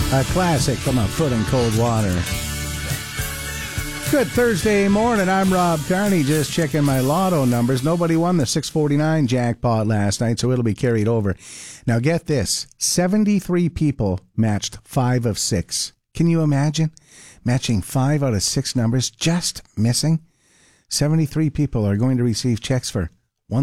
A classic from A Foot in Cold Water. Good Thursday morning. I'm Rob Carney, just checking my lotto numbers. Nobody won the 649 jackpot last night, so it'll be carried over. Now get this. 73 people matched 5 of 6. Can you imagine? Matching 5 out of 6 numbers, just missing. 73 people are going to receive checks for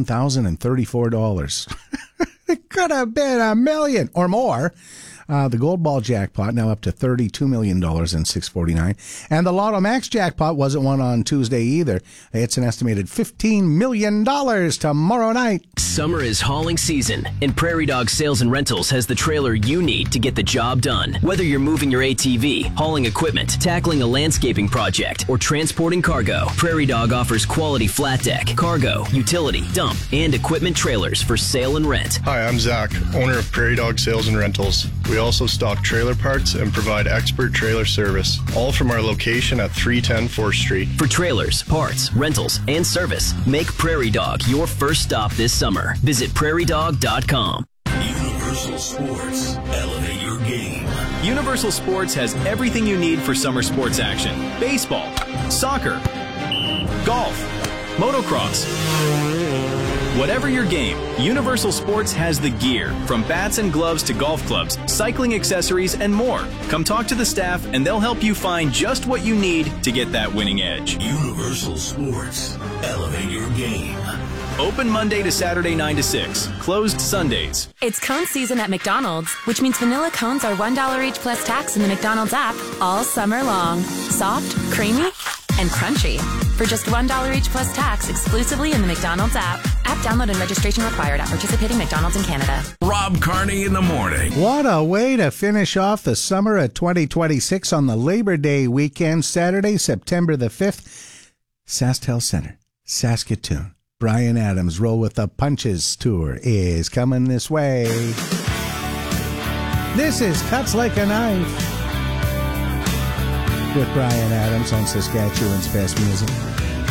$1,034. It could have been $1 million or more. The Gold Ball jackpot now up to $32 million in 649. And the Lotto Max jackpot wasn't won on Tuesday either. It's an estimated $15 million tomorrow night. Summer is hauling season, and Prairie Dog Sales and Rentals has the trailer you need to get the job done. Whether you're moving your ATV, hauling equipment, tackling a landscaping project, or transporting cargo, Prairie Dog offers quality flat deck, cargo, utility, dump, and equipment trailers for sale and rent. Hi, I'm Zach, owner of Prairie Dog Sales and Rentals. We also stock trailer parts and provide expert trailer service, all from our location at 310 4th Street. For trailers, parts, rentals, and service, make Prairie Dog your first stop this summer. Visit prairiedog.com. Universal Sports. Elevate your game. Universal Sports has everything you need for summer sports action. Baseball, soccer, golf, motocross. Whatever your game, Universal Sports has the gear, from bats and gloves to golf clubs, cycling accessories, and more. Come talk to the staff and they'll help you find just what you need to get that winning edge. Universal Sports. Elevate your game. Open Monday to Saturday 9 to 6. Closed Sundays. It's cone season at McDonald's, which means vanilla cones are $1 each plus tax in the McDonald's app all summer long. Soft, creamy, and crunchy. For just $1 each plus tax exclusively in the McDonald's app. App download and registration required at participating McDonald's in Canada. Rob Carney in the morning. What a way to finish off the summer of 2026 on the Labor Day weekend, Saturday, September the 5th. SaskTel Center, Saskatoon. Bryan Adams' Roll with the Punches tour is coming this way. This is Cuts Like a Knife with Bryan Adams on Saskatchewan's best music.